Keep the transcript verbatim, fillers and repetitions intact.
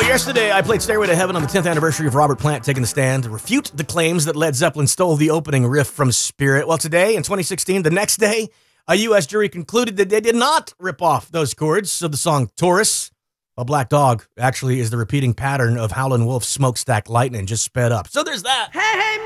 yesterday I played Stairway to Heaven on the tenth anniversary of Robert Plant taking the stand to refute the claims that Led Zeppelin stole the opening riff from Spirit. Well, today, in twenty sixteen, the next day, a U S jury concluded that they did not rip off those chords. So the song Taurus, a Black Dog, actually is the repeating pattern of Howlin' Wolf's Smokestack Lightning, just sped up. So there's that. Hey, hey,